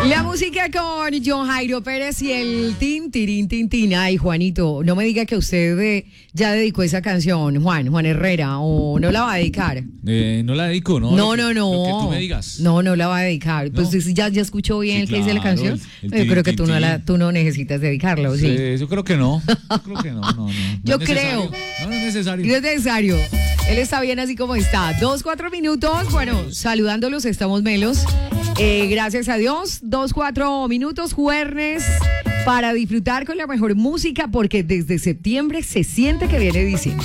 La música con John Jairo Pérez y el tin, tirín, tin, tin. Ay, Juanito, no me diga que usted ya dedicó esa canción, Juan Herrera, o no la va a dedicar. No la dedico, ¿no? No. Lo que tú me digas. No la va a dedicar. No. Pues ya escuchó bien Sí, el que dice la claro, canción. el Yo creo que tin, tin. tú no necesitas dedicarlo, ¿sí? Yo creo que no. Yo creo que no. Yo No es creo. necesario. No es necesario. No es necesario. Él está bien así como está. 4 minutos. Bueno, saludándolos, estamos melos. Gracias a Dios. 4 minutos, jueves, para disfrutar con la mejor música, porque desde septiembre se siente que viene diciembre.